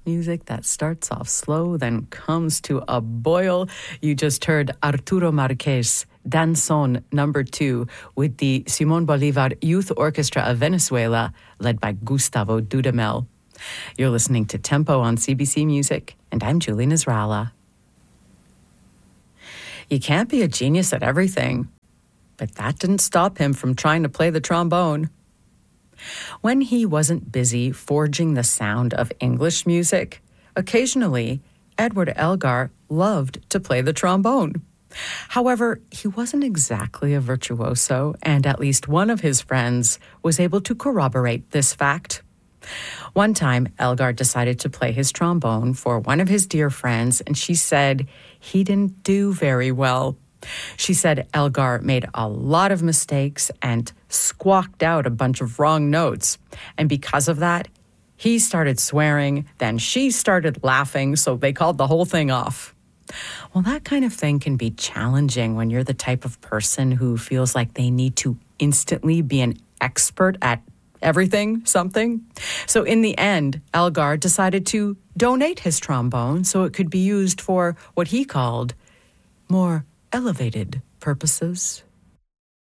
Music that starts off slow, then comes to a boil. You just heard Arturo Marquez, Danzón No. 2, with the Simón Bolívar Youth Orchestra of Venezuela, led by Gustavo Dudamel. You're listening to Tempo on CBC Music, and I'm Julie Nasrallah. You can't be a genius at everything, but that didn't stop him from trying to play the trombone. When he wasn't busy forging the sound of English music, occasionally Edward Elgar loved to play the trombone. However, he wasn't exactly a virtuoso, and at least one of his friends was able to corroborate this fact. One time, Elgar decided to play his trombone for one of his dear friends, and she said he didn't do very well. She said Elgar made a lot of mistakes and squawked out a bunch of wrong notes. And because of that, he started swearing, then she started laughing, so they called the whole thing off. Well, that kind of thing can be challenging when you're the type of person who feels like they need to instantly be an expert at everything, something. So in the end, Elgar decided to donate his trombone so it could be used for what he called more elevated purposes.